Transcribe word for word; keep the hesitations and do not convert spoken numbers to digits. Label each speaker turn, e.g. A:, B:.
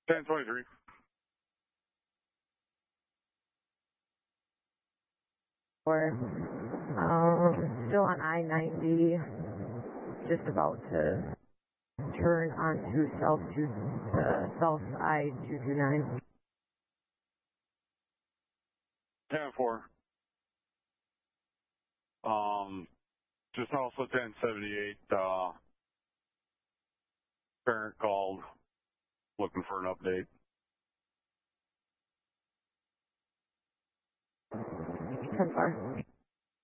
A: ten twenty-three.
B: We're um, still on I ninety, just about to turn onto South two, uh, South I two two nine.
A: ten four. Um, just also ten seventy-eight, uh, parent called looking for an update.
B: ten four.